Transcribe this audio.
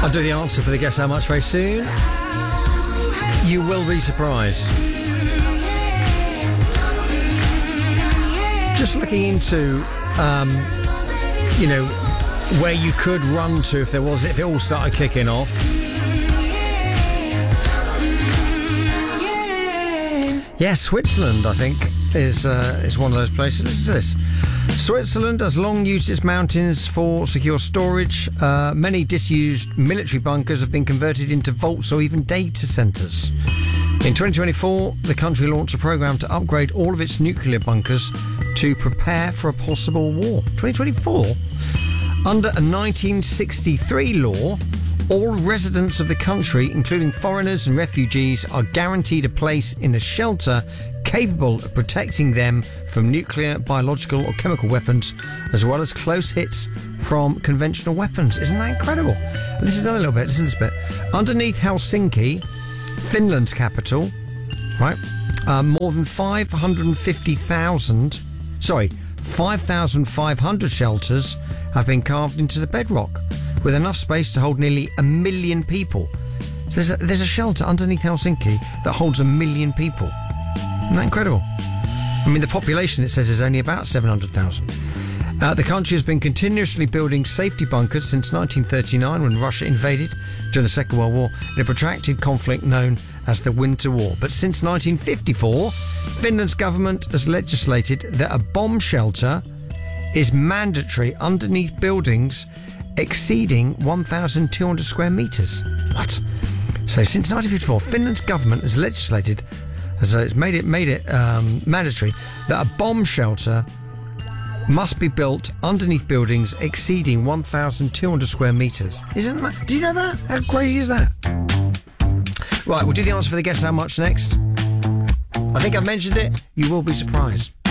I'll do the answer for the Guess How Much very soon. You will be surprised. Just looking into, where you could run to if it all started kicking off. Yeah, Switzerland, I think, is one of those places. Listen to this. Switzerland has long used its mountains for secure storage. Many disused military bunkers have been converted into vaults or even data centres. In 2024, the country launched a programme to upgrade all of its nuclear bunkers to prepare for a possible war. 2024? Under a 1963 law, all residents of the country, including foreigners and refugees, are guaranteed a place in a shelter capable of protecting them from nuclear, biological or chemical weapons, as well as close hits from conventional weapons. Isn't that incredible? This is another little bit. Listen to this bit. Underneath Helsinki, Finland's capital, right? More than 5,500 shelters have been carved into the bedrock, with enough space to hold nearly 1 million people. So there's a shelter underneath Helsinki that holds 1 million people. Isn't that incredible? I mean, the population, it says, is only about 700,000. The country has been continuously building safety bunkers since 1939, when Russia invaded during the Second World War in a protracted conflict known as the Winter War. But since 1954, Finland's government has legislated that a bomb shelter is mandatory underneath buildings exceeding 1,200 square metres. What? So since 1954, Finland's government has legislated, so it's made it mandatory that a bomb shelter must be built underneath buildings exceeding 1,200 square metres. Isn't that? Do you know that? How crazy is that? Right, we'll do the answer for the Guess How Much next. I think I've mentioned it. You will be surprised.